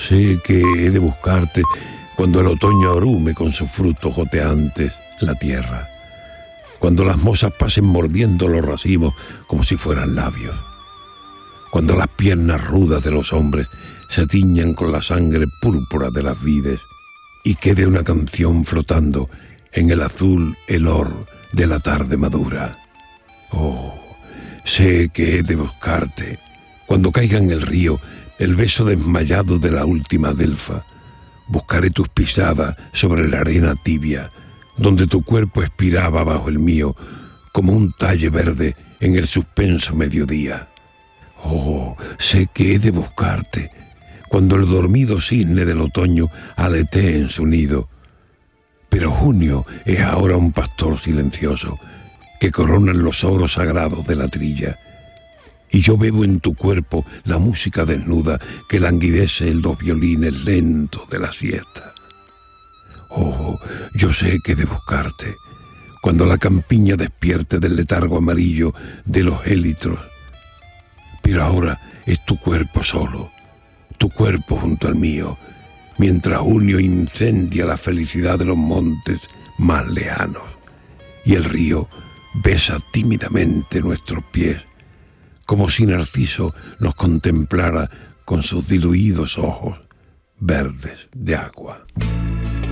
sé que he de buscarte cuando el otoño abrume con sus frutos goteantes la tierra, cuando las mozas pasen mordiendo los racimos como si fueran labios, cuando las piernas rudas de los hombres se tiñan con la sangre púrpura de las vides y quede una canción flotando en el azul helor de la tarde madura. Oh, sé que he de buscarte cuando caiga en el río el beso desmayado de la última delfa. Buscaré tus pisadas sobre la arena tibia, donde tu cuerpo expiraba bajo el mío como un talle verde en el suspenso mediodía. Oh, sé que he de buscarte cuando el dormido cisne del otoño aletee en su nido. Pero junio es ahora un pastor silencioso que coronan los oros sagrados de la trilla. Y yo bebo en tu cuerpo la música desnuda que languidece en los violines lentos de la siesta. Oh, yo sé que he de buscarte cuando la campiña despierte del letargo amarillo de los élitros. Pero ahora es tu cuerpo solo, tu cuerpo junto al mío, mientras junio incendia la felicidad de los montes más lejanos y el río besa tímidamente nuestros pies, como si Narciso nos contemplara con sus diluidos ojos verdes de agua.